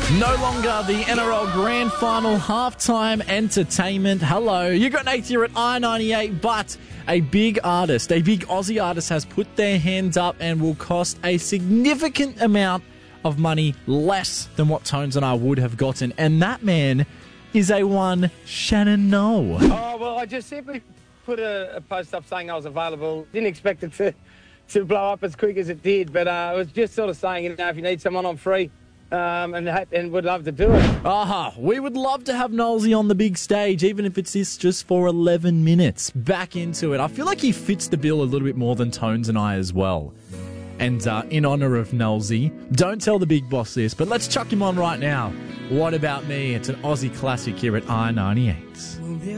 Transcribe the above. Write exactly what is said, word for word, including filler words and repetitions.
No longer the N R L Grand Final halftime entertainment. Hello, you got Nate here at I ninety-eight, but a big artist, a big Aussie artist has put their hands up and will cost a significant amount of money less than what Tones and I would have gotten. And that man is a one Shannon Noll. Oh, well, I just simply put a, a post up saying I was available. Didn't expect it to, to blow up as quick as it did, but uh, I was just sort of saying, you know, if you need someone on free, Um, and, and would love to do it. Aha, we would love to have Nolsey on the big stage, even if it's this just for eleven minutes. Back into it. I feel like he fits the bill a little bit more than Tones and I as well. And uh, in honour of Nolsey, don't tell the big boss this, but let's chuck him on right now. What About Me? It's an Aussie classic here at I ninety-eight.